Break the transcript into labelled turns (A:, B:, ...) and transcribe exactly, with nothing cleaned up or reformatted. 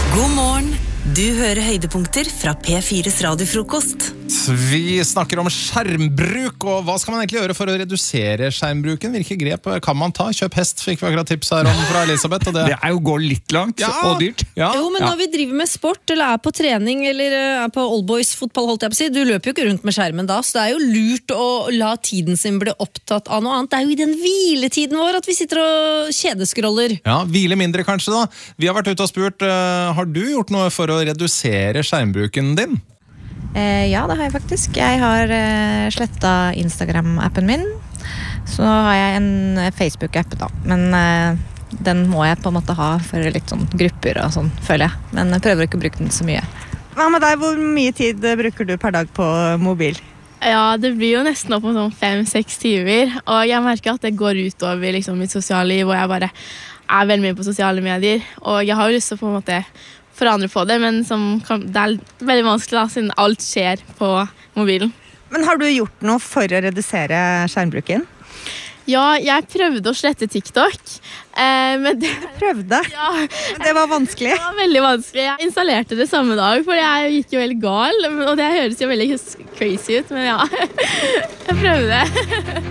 A: God morgen, du hører høydepunkter fra P fires radiofrokost.
B: Vi snakker om skjermbruk, og hva skal man egentlig gjøre for å redusere skjermbruken? Hvilke grep kan man ta? Kjøp hest, fikk vi akkurat tips her om fra Elisabeth. Og det...
C: det er jo gå litt langt, ja, og dyrt.
D: Ja. Jo, men når vi driver med sport, eller er på trening, eller er på oldboys-fotball, holdt jeg på å si, du løper jo ikke rundt med skjermen da, så det er jo lurt å la tiden sin bli opptatt av noe annet. Det er jo i den hviletiden vår at vi sitter og kjedeskroller.
B: Ja, hvile mindre kanskje da. Vi har vært ute og spurt, uh, har du gjort noe for å redusere skjermbruken din?
E: Eh, ja, det har jeg faktisk. Jeg har eh, slettet Instagram-appen min. Så har jeg en Facebook-app da. Men eh, den må jeg på en måte ha for litt sånn grupper og sånn, føler jeg. Men jeg prøver ikke å bruke den så mye.
F: Hva med deg? Hvor mye tid bruker du per dag på mobil?
G: Ja, det blir jo nesten opp om sånn fem-seks timer. Og jeg merker at det går utover liksom, mitt sosiale liv, og jeg bare er veldig mye på sosiale medier. Og jeg har jo lyst til å på en måte forandre på det, men som kan, det er veldig vanskelig da, siden alt skjer på mobilen.
F: Men har du gjort noe for å redusere skjermbruken?
G: Ja, jeg prøvde å slette TikTok. Eh, men det,
F: prøvde?
G: Ja,
F: men det var vanskelig?
G: Det var veldig vanskelig. Jeg installerte det samme dag, for jeg gikk jo veldig gal, og det høres jo veldig crazy ut, men ja, jeg prøvde.